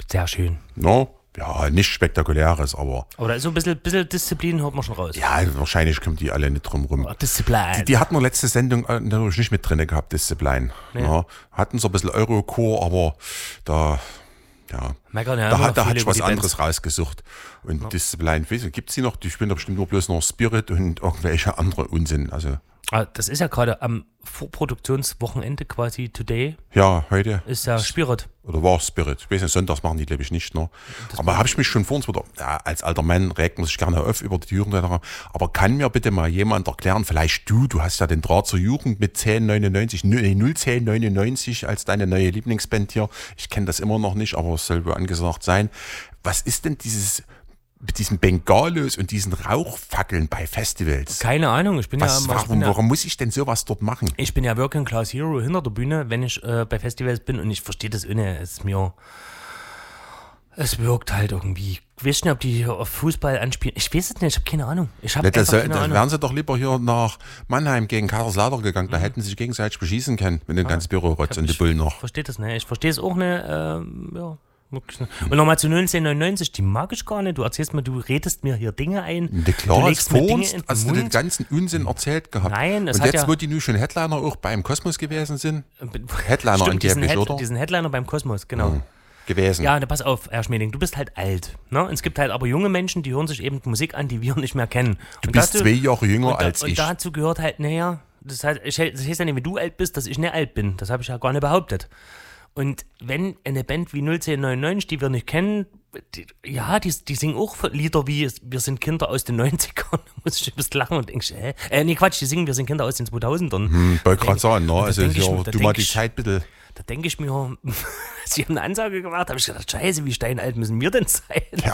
Sehr schön. No? Ja, nichts Spektakuläres, aber... Aber da ist so ein bisschen Disziplin, hört man schon raus. Ja, wahrscheinlich kommen die alle nicht drum rum. Disziplin. Die hatten wir letzte Sendung natürlich nicht mit drin gehabt, Disziplin. Nee. Ja, hatten so ein bisschen Eurocore, aber da... Ja, Meckern ja da immer hatte viele ich über was die anderes rausgesucht. Und Disziplin, gibt es die noch? Die spielen doch bestimmt nur bloß noch Spirit und irgendwelche andere Unsinn. Also, Das ist ja gerade am Vorproduktionswochenende quasi today. ja, heute. Ist ja Spirit. Oder war Spirit? Ich weiß nicht, sonntags machen die, glaube ich, nicht noch. Aber habe ich mich schon vor uns wieder, ja, als alter Mann regt man sich gerne auf über die Jugend. Aber kann mir bitte mal jemand erklären, vielleicht du hast ja den Draht zur Jugend mit 01099 als deine neue Lieblingsband hier. Ich kenne das immer noch nicht, aber es soll wohl angesagt sein. Was ist denn mit diesen Bengalos und diesen Rauchfackeln bei Festivals? Keine Ahnung, Warum muss ich denn sowas dort machen? Ich bin ja Working Class Hero hinter der Bühne, wenn ich bei Festivals bin und ich verstehe das ohne. Es wirkt halt irgendwie. Ich weiß nicht, ob die hier auf Fußball anspielen. Ich weiß es nicht, ich habe keine Ahnung. Da wären sie doch lieber hier nach Mannheim gegen Kaiserslautern gegangen, da hätten sie sich gegenseitig beschießen können mit dem ganzen Bürorotz und die Bullen noch. Ich verstehe das nicht. Ich verstehe es auch nicht. Ja. Und nochmal zu 1999, die mag ich gar nicht. Du erzählst mir, du redest mir hier Dinge ein. Klar, du legst mir Dinge in den hast du Mund. den ganzen Unsinn erzählt gehabt. Nein, es und hat jetzt, ja, wo die nun schon Headliner auch beim Kosmos gewesen sind. Headliner stimmt, angeblich, oder? Diesen Headliner beim Kosmos, genau. Gewesen. Ja, pass auf, Herr Schmeling, du bist halt alt. Ne? Und es gibt halt aber junge Menschen, die hören sich eben Musik an, die wir nicht mehr kennen. Du bist 2 Jahre jünger als ich. Und dazu gehört halt, naja, das heißt ja nicht, wenn du alt bist, dass ich nicht alt bin. Das habe ich ja gar nicht behauptet. Und wenn eine Band wie 01099, die wir nicht kennen, die singen auch Lieder wie Wir sind Kinder aus den 90ern, da muss ich ein bisschen lachen und denke, nee, Quatsch, die singen Wir sind Kinder aus den 2000ern. Wollte gerade sagen, ne? Also du mal die Zeit bitte. Da denke ich mir, sie haben eine Ansage gemacht, habe ich gedacht, scheiße, wie steinalt müssen wir denn sein? Ja.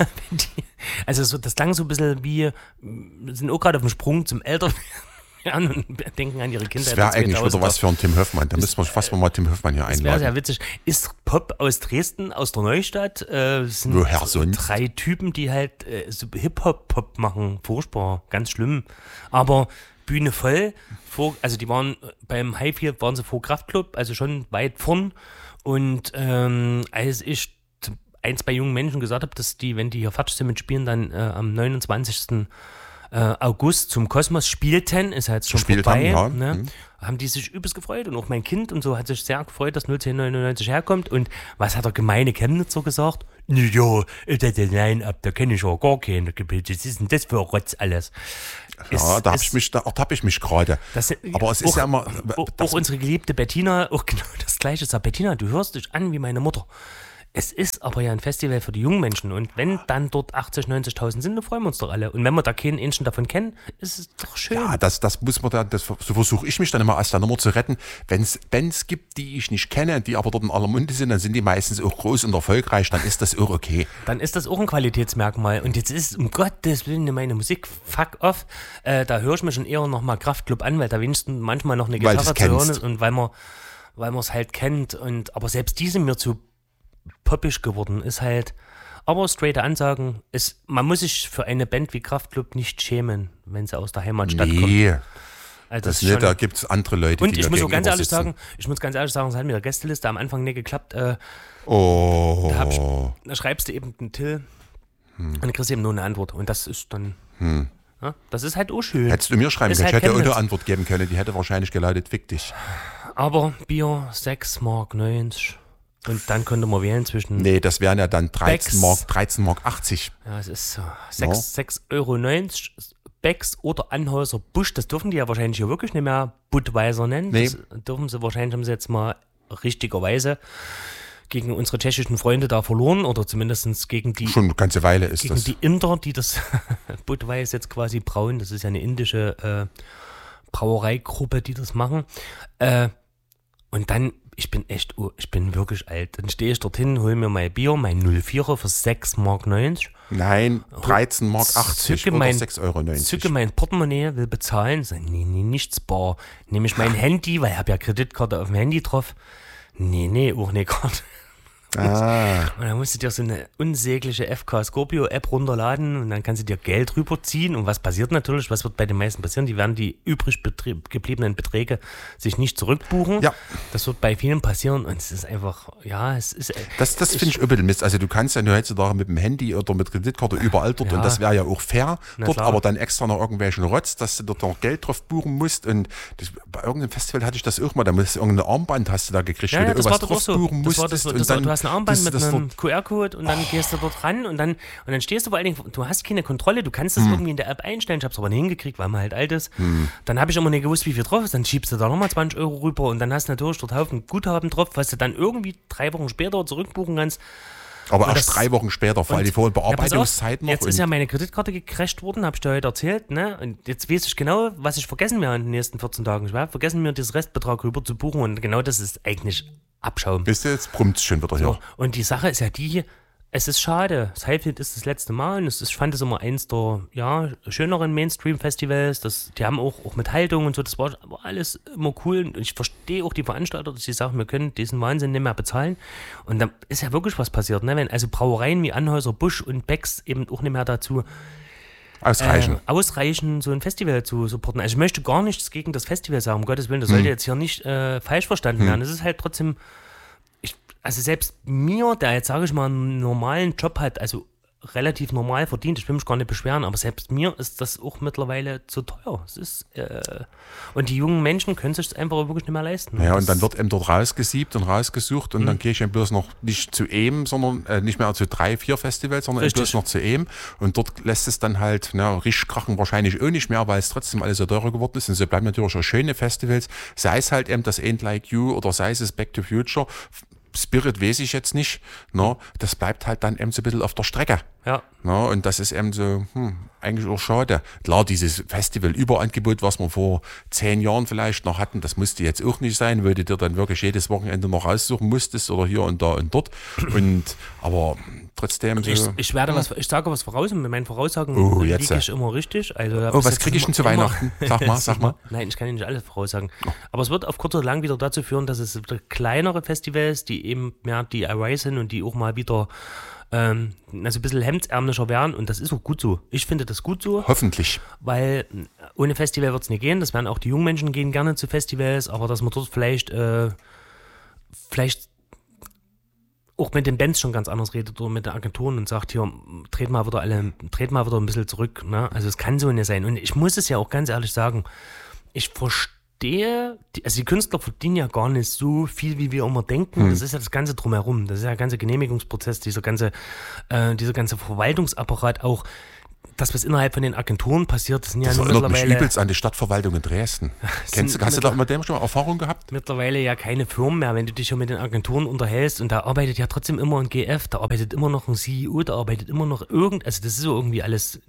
Also das klang so ein bisschen wie, wir sind auch gerade auf dem Sprung zum Älterwerden. Und denken an ihre Kindheit. Das wäre eigentlich wieder was für einen Tim Höfmann. Da müssen wir fast mal Tim Höfmann hier einladen. Das wäre sehr witzig. Ist Pop aus Dresden, aus der Neustadt. Sind woher sonst? 3 Typen, die halt so Hip-Hop-Pop machen. Furchtbar, ganz schlimm. Aber Bühne voll. Also die waren beim Highfield, waren sie vor Kraftklub, also schon weit vorn. Und als ich 2 jungen Menschen gesagt habe, dass die, wenn die hier fertig sind mit Spielen, dann am 29. August zum Kosmos spielten, ist halt schon vorbei, ne? Haben die sich übelst gefreut und auch mein Kind und so hat sich sehr gefreut, dass 01099 herkommt. Und was hat der gemeine Chemnitzer gesagt? Ja, das Line-Up, da kenne ich ja gar keinen. Was ist denn das für Rotz alles? Ja, da ertappe ich mich gerade. Aber es ist ja immer... Auch unsere geliebte Bettina, auch genau das Gleiche sagt. Bettina, du hörst dich an wie meine Mutter. Es ist aber ja ein Festival für die jungen Menschen und wenn dann dort 80.000, 90.000 sind, dann freuen wir uns doch alle. Und wenn wir da keinen Menschen davon kennen, ist es doch schön. Ja, das muss man dann, so versuche ich mich dann immer aus der Nummer zu retten. Wenn es Bands gibt, die ich nicht kenne, die aber dort in aller Munde sind, dann sind die meistens auch groß und erfolgreich, dann ist das auch okay. Dann ist das auch ein Qualitätsmerkmal. Und jetzt ist um Gottes Willen meine Musik fuck off. Da höre ich mir schon eher nochmal Kraftklub an, weil da wenigstens manchmal noch eine Gitarre zu hören ist und weil man es halt kennt. Aber selbst die sind mir zu poppig geworden, ist halt, aber straighte Ansagen, man muss sich für eine Band wie Kraftklub nicht schämen, wenn sie aus der Heimatstadt kommt. Nee, also das nicht, da gibt es andere Leute, und die ich muss mir ganz ehrlich sitzen. sagen, es hat mit der Gästeliste am Anfang nicht geklappt. Da schreibst du eben einen Till und dann kriegst du eben nur eine Antwort und das ist dann, ja, das ist halt auch schön. Hättest du mir schreiben können, halt ich hätte auch Chemnitz. eine Antwort geben können, die hätte wahrscheinlich gelautet, fick dich. Aber Bier 6,90 Mark. Und dann könnte man wählen zwischen... Nee, das wären ja dann 13 Becks. Mark 80. Ja, es ist so. 6,90 € Becks oder Anhäuser Busch. Das dürfen die ja wahrscheinlich hier wirklich nicht mehr Budweiser nennen. Nee. Das dürfen sie wahrscheinlich, haben sie jetzt mal richtigerweise gegen unsere tschechischen Freunde da verloren. Oder zumindest gegen die... Schon eine ganze Weile ist gegen das. die Inder, die das Budweiser jetzt quasi brauen. Das ist ja eine indische Brauereigruppe, die das machen. Und dann... Ich bin wirklich alt. Dann stehe ich dorthin, hole mir mein Bier, mein 04er für 6,90 Mark. Nein, 13,80 Mark oder 6,90 €. Zücke mein Portemonnaie, will bezahlen. Sag, nee, nichts bar. Nehme ich mein Handy, weil ich habe ja Kreditkarte auf dem Handy drauf. Nee, auch nicht Karte. Und dann musst du dir so eine unsägliche FK Scorpio App runterladen und dann kannst du dir Geld rüberziehen. Und was passiert natürlich? Was wird bei den meisten passieren? Die werden die übrig gebliebenen Beträge sich nicht zurückbuchen. Ja. Das wird bei vielen passieren und es ist einfach, es ist... Das finde ich ein bisschen Mist. Also du kannst ja nur heutzutage mit dem Handy oder mit Kreditkarte überall dort und das wäre ja auch fair dort, aber dann extra noch irgendwelchen Rotz, dass du dort noch Geld drauf buchen musst. Und bei irgendeinem Festival hatte ich das auch mal, da musst du irgendeine Armband hast du da gekriegt, wo du irgendwas drauf buchen musstest. Du hast ein Armband mit einem QR-Code und dann gehst du dort ran und dann stehst du vor allen Dingen, du hast keine Kontrolle, du kannst das irgendwie in der App einstellen, ich habe es aber nicht hingekriegt, weil man halt alt ist. Dann habe ich immer nicht gewusst, wie viel drauf ist, dann schiebst du da nochmal 20 € rüber und dann hast du natürlich dort Haufen Guthaben drauf, was du dann irgendwie 3 Wochen später zurückbuchen kannst. Aber erst 3 Wochen später, vor allem die vorhin Bearbeitungszeit noch. Jetzt ist ja meine Kreditkarte gecrasht worden, habe ich dir heute erzählt, ne? Und jetzt weiß ich genau, was ich vergessen werde in den nächsten 14 Tagen. Ich werde vergessen, mir dieses Restbetrag rüber zu buchen und genau das ist eigentlich Abschaum. Wisst ihr, jetzt brummt es schon wieder hier. So. Und die Sache ist ja die, es ist schade. Das Highfield ist das letzte Mal und ich fand es immer eins der schöneren Mainstream-Festivals. Die haben auch mit Haltung und so, das war aber alles immer cool. Und ich verstehe auch die Veranstalter, dass sie sagen, wir können diesen Wahnsinn nicht mehr bezahlen. Und da ist ja wirklich was passiert, ne? Wenn also Brauereien wie Anheuser, Busch und Becks eben auch nicht mehr dazu ausreichen, so ein Festival zu supporten. Also ich möchte gar nichts gegen das Festival sagen, um Gottes Willen, das sollte jetzt hier nicht falsch verstanden werden. Es ist halt trotzdem... Also selbst mir, der jetzt, sage ich mal, einen normalen Job hat, also relativ normal verdient, ich will mich gar nicht beschweren, aber selbst mir ist das auch mittlerweile zu teuer. Es ist, und die jungen Menschen können sich das einfach wirklich nicht mehr leisten. Ja, und dann wird eben dort rausgesiebt und rausgesucht und dann gehe ich eben bloß noch nicht zu EM, sondern nicht mehr zu 3, 4 Festivals, sondern eben bloß noch zu EM. Und dort lässt es dann halt, richtig krachen wahrscheinlich auch nicht mehr, weil es trotzdem alles so teurer geworden ist. Und so bleiben natürlich auch schöne Festivals, sei es halt eben das Ain't Like You oder sei es Back to Future. Spirit weiß ich jetzt nicht, das bleibt halt dann eben so ein bisschen auf der Strecke. Ja. Und das ist eben so, eigentlich auch schade. Klar, dieses Festival-Überangebot, was wir vor 10 Jahren vielleicht noch hatten, das musste jetzt auch nicht sein, weil du dir dann wirklich jedes Wochenende noch raussuchen musstest oder hier und da und dort. Aber trotzdem so. Ich sage was voraus und mit meinen Voraussagen liege ich immer richtig. Also, was kriege ich denn zu Weihnachten? Sag mal. Nein, ich kann nicht alles voraussagen. Aber es wird auf kurz oder lang wieder dazu führen, dass es wieder kleinere Festivals, die eben mehr DIY sind und die auch mal wieder ein bisschen hemdsärmlicher werden und das ist auch gut so. Ich finde das gut so. Hoffentlich. Weil ohne Festival wird es nicht gehen. Das werden auch die jungen Menschen gehen gerne zu Festivals, aber dass man dort vielleicht auch mit den Bands schon ganz anders redet oder mit den Agenturen und sagt, hier, dreht mal wieder ein bisschen zurück. Ne? Also es kann so nicht sein. Und ich muss es ja auch ganz ehrlich sagen, ich verstehe, die Künstler verdienen ja gar nicht so viel, wie wir immer denken. Das ist ja das Ganze drumherum. Das ist ja der ganze Genehmigungsprozess, dieser ganze Verwaltungsapparat auch. Das, was innerhalb von den Agenturen passiert, das sind ja erinnert mich übelst an die Stadtverwaltung in Dresden. Hast du da mit dem schon mal Erfahrung gehabt? Mittlerweile ja keine Firmen mehr, wenn du dich schon mit den Agenturen unterhältst und da arbeitet ja trotzdem immer ein GF, da arbeitet immer noch ein CEO, da arbeitet immer noch also das ist so irgendwie alles,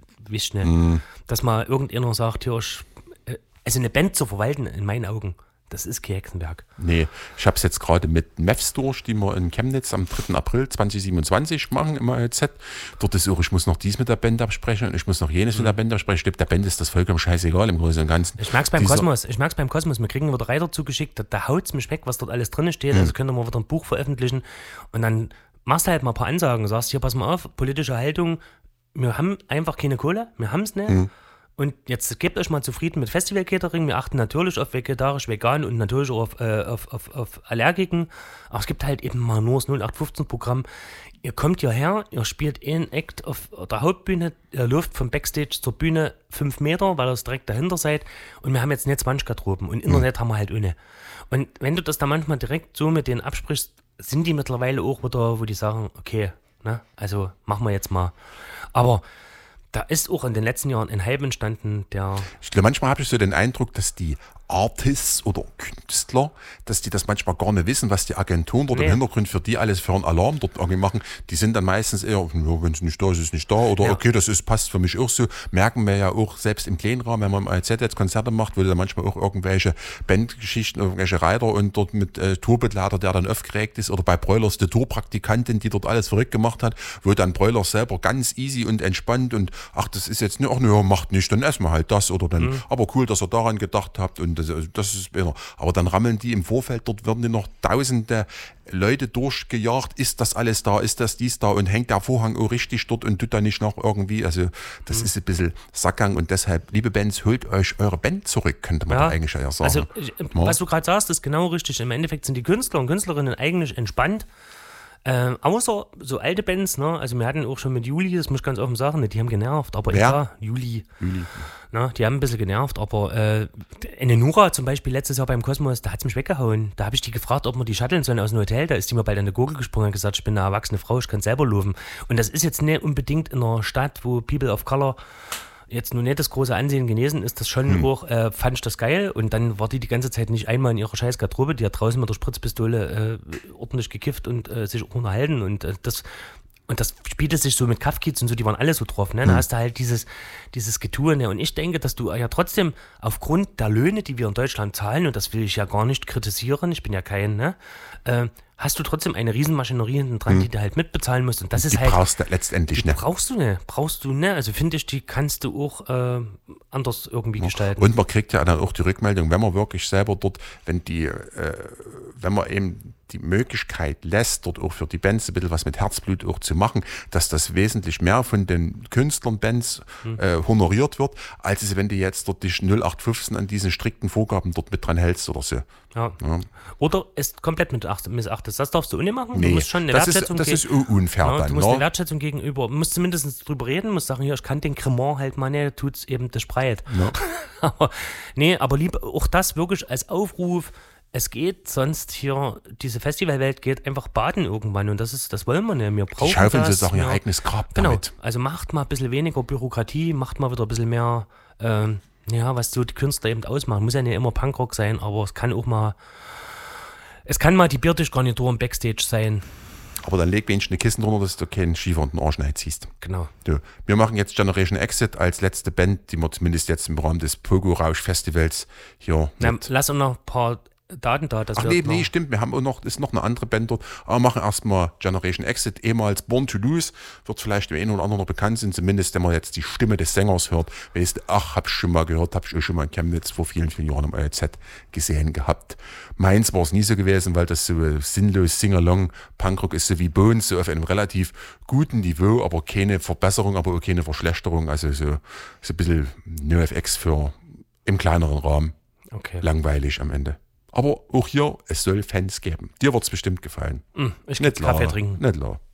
dass mal irgendjemand sagt, hier, also eine Band zu verwalten, in meinen Augen, das ist kein Hexenwerk. Nee, ich habe es jetzt gerade mit Mavs durch, die wir in Chemnitz am 3. April 2027 machen im ALZ. Dort ist auch, ich muss noch dies mit der Band absprechen und ich muss noch jenes mit der Band absprechen. Ich glaube, der Band ist das vollkommen scheißegal im Großen und Ganzen. Ich merk's beim Kosmos. Wir kriegen wieder Reiter zugeschickt, da haut's mich weg, was dort alles drin steht. Also könnt ihr mal wieder ein Buch veröffentlichen und dann machst du halt mal ein paar Ansagen, sagst hier, pass mal auf, politische Haltung, wir haben einfach keine Kohle, wir haben's nicht. Und jetzt gebt euch mal zufrieden mit Festival-Catering. Wir achten natürlich auf vegetarisch, vegan und natürlich auch auf Allergiken. Aber es gibt halt eben mal nur das 0815-Programm. Ihr kommt hierher, ihr spielt einen Act auf der Hauptbühne, ihr läuft vom Backstage zur Bühne 5 Meter, weil ihr direkt dahinter seid. Und wir haben jetzt nicht 20 Garderoben und Internet haben wir halt ohne. Und wenn du das da manchmal direkt so mit denen absprichst, sind die mittlerweile auch wieder, wo die sagen, okay, also machen wir jetzt mal. Aber da ist auch in den letzten Jahren ein Hype entstanden, Ich glaube, manchmal habe ich so den Eindruck, dass die Artists oder Künstler, dass die das manchmal gar nicht wissen, was die Agenturen dort im Hintergrund für die alles für einen Alarm dort irgendwie machen. Die sind dann meistens eher, wenn es nicht da ist, ist es nicht da. Oder okay, passt für mich auch so. Merken wir ja auch selbst im kleinen Rahmen, wenn man im AZ jetzt Konzerte macht, wo da manchmal auch irgendwelche Bandgeschichten, irgendwelche Reiter und dort mit Tourbegleiter, der dann aufgeregt ist. Oder bei Broilers die Tourpraktikantin, die dort alles verrückt gemacht hat, wo dann Broilers selber ganz easy und entspannt und das ist jetzt nicht, macht nicht, dann essen wir halt das oder dann, aber cool, dass ihr daran gedacht habt und Das ist besser. Aber dann rammeln die im Vorfeld, dort werden die noch tausende Leute durchgejagt. Ist das alles da? Ist das dies da? Und hängt der Vorhang auch richtig dort und tut da nicht noch irgendwie? Also das ist ein bisschen Sackgang und deshalb, liebe Bands, holt euch eure Band zurück, könnte man da eigentlich eher sagen. Also was du gerade sagst, ist genau richtig. Im Endeffekt sind die Künstler und Künstlerinnen eigentlich entspannt. Außer so alte Bands, ne? Also wir hatten auch schon mit Juli, das muss ich ganz offen sagen, die haben genervt, aber ja, Juli. Ne? Die haben ein bisschen genervt, aber eine Nura zum Beispiel letztes Jahr beim Kosmos, da hat es mich weggehauen. Da habe ich die gefragt, ob wir die shutteln sollen aus dem Hotel, da ist die mir bald an der Gurgel gesprungen und gesagt, ich bin eine erwachsene Frau, ich kann selber laufen. Und das ist jetzt nicht unbedingt in einer Stadt, wo People of Color jetzt nur nicht das große Ansehen genesen ist, das schon hoch, fand ich das geil und dann war die ganze Zeit nicht einmal in ihrer scheiß Garderobe, die hat draußen mit der Spritzpistole ordentlich gekifft und sich auch unterhalten und das spielte sich so mit Kaffkids und so, die waren alle so drauf, ne? Da hast du halt dieses Getue, ne? Und ich denke, dass du ja trotzdem aufgrund der Löhne, die wir in Deutschland zahlen, und das will ich ja gar nicht kritisieren, ich bin ja kein, ne? Hast du trotzdem eine Riesenmaschinerie hinten dran, die du halt mitbezahlen musst. Und das ist die halt. Brauchst du letztendlich, ne? Brauchst du, ne? Also finde ich, die kannst du auch anders irgendwie gestalten. Und man kriegt ja dann auch die Rückmeldung, wenn man wirklich selber dort, wenn man eben die Möglichkeit lässt, dort auch für die Bands ein bisschen was mit Herzblut auch zu machen, dass das wesentlich mehr von den Künstlern, Bands honoriert wird, als es, wenn du jetzt dort dich 0815 an diesen strikten Vorgaben dort mit dran hältst oder so. Ja. Oder es komplett missachtest. Das darfst du auch nicht machen. Nee, du musst schon eine Wertschätzung das ist unfair dann. Du musst eine Wertschätzung gegenüber, du musst zumindest drüber reden, musst sagen, hier, ich kann den Cremant halt mal nicht, tut's eben das Spreit. Ja. aber lieber auch das wirklich als Aufruf, es geht sonst hier, diese Festivalwelt geht einfach baden irgendwann und das wollen wir nicht. Wir brauchen die schaufeln das. Sie doch ihr eigenes Grab damit. Genau, also macht mal ein bisschen weniger Bürokratie, macht mal wieder ein bisschen mehr, was so die Künstler eben ausmachen. Muss ja nicht immer Punkrock sein, aber es kann mal die Biertischgarnitur im Backstage sein. Aber dann leg wenigstens eine Kissen drunter, dass du keinen Schiefer und den Arsch nicht ziehst. Genau. So, wir machen jetzt Generation Exit als letzte Band, die wir zumindest jetzt im Rahmen des Pogo-Rausch-Festivals hier. Lass uns noch ein paar Daten da. Nee, stimmt. Wir haben auch noch, ist noch eine andere Band dort. Aber wir machen erstmal Generation Exit, ehemals Born to Lose. Wird vielleicht dem einen oder anderen noch bekannt sein, zumindest wenn man jetzt die Stimme des Sängers hört. Weißt du, hab ich schon mal gehört, hab ich auch schon mal in Chemnitz vor vielen, vielen Jahren im OEZ gesehen gehabt. Meins war es nie so gewesen, weil das so sinnlos Sing-Along Punkrock ist, so wie Bones, so auf einem relativ guten Niveau, aber keine Verbesserung, aber auch keine Verschlechterung. Also so ein bisschen NoFX für im kleineren Rahmen. Okay. Langweilig am Ende. Aber auch hier, es soll Fans geben. Dir wird es bestimmt gefallen. Ich will Kaffee trinken. Nicht klar.